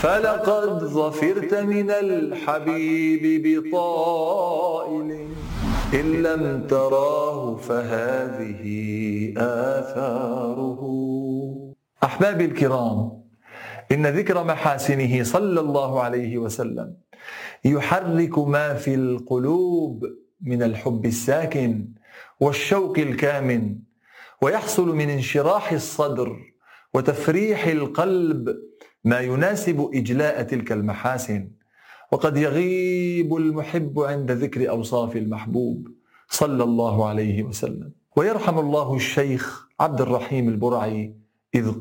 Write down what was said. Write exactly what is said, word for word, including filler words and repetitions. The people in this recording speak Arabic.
فلقد ظفرت من الحبيب بطائل إن لم تراه فهذه آثاره. أحبابي الكرام، إن ذكر محاسنه صلى الله عليه وسلم يحرك ما في القلوب من الحب الساكن والشوق الكامن، ويحصل من انشراح الصدر وتفريح القلب ما يناسب إجلاء تلك المحاسن. وقد يغيب المحب عند ذكر أوصاف المحبوب صلى الله عليه وسلم. ويرحم الله الشيخ عبد الرحيم البرعي إذ